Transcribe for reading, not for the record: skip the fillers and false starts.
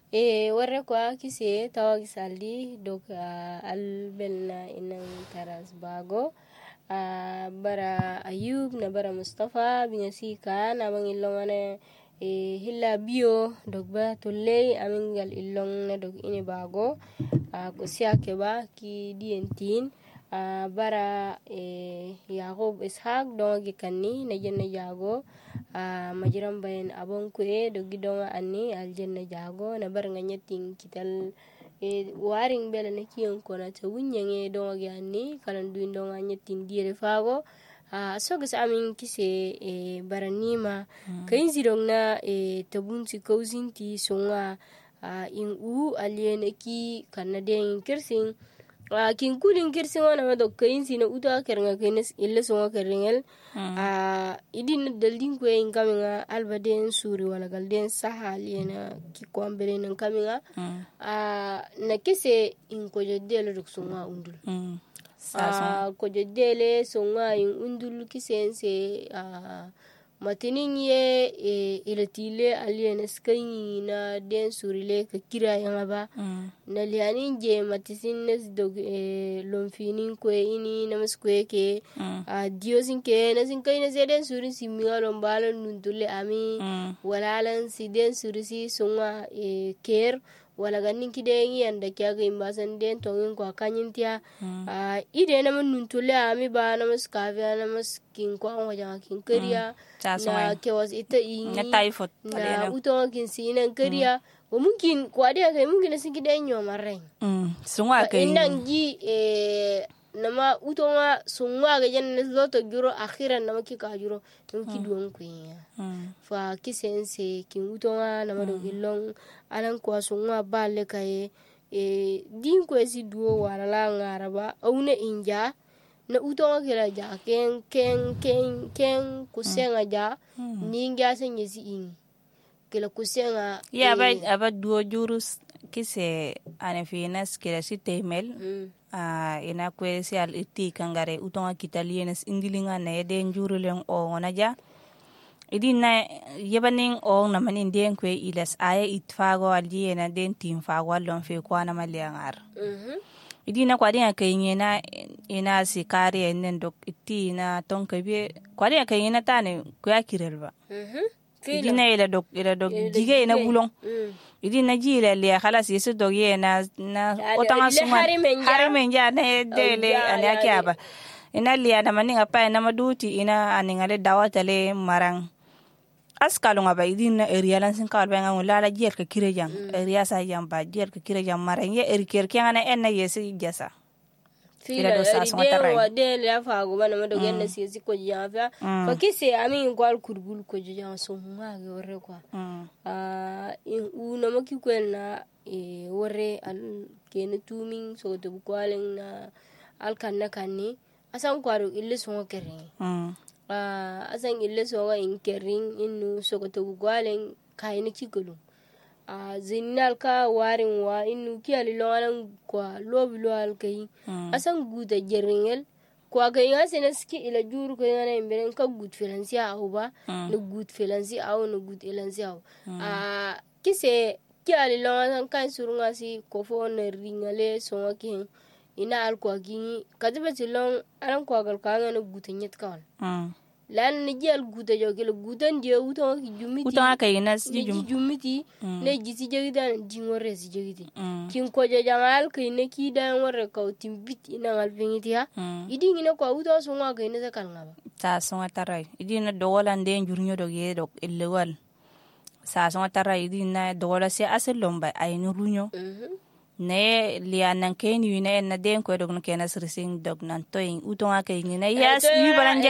warre kwa kise tawa kisaldi dok albelna inang taras bago bara Ayub na bara Mustafa binyasika namang ilongane hilla bio dogba tolley amingal ilong na dog ini bago ko siake ba ki dientin bara Yaqub Ishaq donga kanni na jenna jago majiram bayen abon kue dogi donga anni aljanna jago na bara nganyatin kital waring bela na kiyon kona ta wunyange donga anni kalan duin donga nyatin dire fago sogas amin kise baranima kain zirong na tabunsi kauzinti songa in aliene ki kanadeng kirsing kin kudin kirsing wana madok kain sina uta kernga kainas illa songa kerengel idin daldin ko en kaminga albaden suri wala galden saha aliena ki ko ambere nan kaminga na kise in ko jodelo dok songa undul ko jodele songa in undul kisense matinin ye ilatile aliena skanyi na den surile ka kira yanga ba na lianin je matisin nes dog lomfinin ko ini namas ko ke diosin ke nasin kai na den surin simiga lombalon nundule ami walalan si den surisi songa ker wala ganin kidengi anda kyaga imbasan den tongin kwa kanyintia ide na nuntule ami ba namas kavya namas kin kwa waja kin kariya na kewas ita ingi na utonga kin sinan kariya wa mungkin kwa dia kai mungkin nasin kidenyo mareng sunga kai inangi nama utonga sunga ga jan loto juro akhiran nama ki ka juro ki duon kuya fa kisense kin utonga nama do gilong anan kwa sunga balle kai din ko si duo wala ngaraba aune inja na utonga kira ja ken kusenga ja ninga senye si in kila kusenga aba duo jurus kise anefinas kila si temel ina kwe si al iti kangare utonga kitalienes indilinga na eden juruleng o ngonaja idin na yebaning o na manin den kwe ilas aya itfago aliena den tim fago lon fe kwa na maliangar idin na kwa den kayenge na ina si kare enen dok iti na tonka be kwa den kayenge na tane kwa kirelba idin na ila dok dige na bulong idin na jile le khalas yesu doge na otanga suma harimen ja na dele ani akiaba ina liya na maninga pa na maduti ina aningale dawatale marang askalunga ba idin na area lan sin kal benga lala jer ka kirejang area sa yamba jer ka kirejang marang ye eriker kyanga na yesu jasa ila do sa so tarai wa de la fa go bana ma do genna si ko jafa fa kise ami gwal kurgul ko jaja so ma ga wore kwa una maki kwelna wore al ken tumin so to kwalen na al kanna kanni asan kwaru ille so kerin asan ille so ga in kerin inu so to kwalen kayni kigulu zinnal ka warin wa inu kiyali longalan kwa lobi lo alkai asan guda jeringel kwa ga yasena ski ila juru ko yana imberen ka gud filansia au ba no gud filansia au no gud elansia au kise kiyali longalan kan surunga si ko fo na ringale so ngakin ina al kwa gini kadiba tilong alan kwa gal ka ngana gutanyet kawal lan ni jel guta jogel gutan je uton jumiti uton akay nas jumiti ne jisi jegidan jingore si jegiti kin ko jamal kay ne ki dan wore ko timbit ina ngal fingiti ha idi ngina ko uto so nga kay ne zakal ngaba sa so taray idi na dogolan den jurnyo doge dok illewal sa so taray idi na dogola si aselomba ay no runyo ne lianan kay ni na den ko dog no kenas rising dog nan toy uton akay ni na yas yu balanja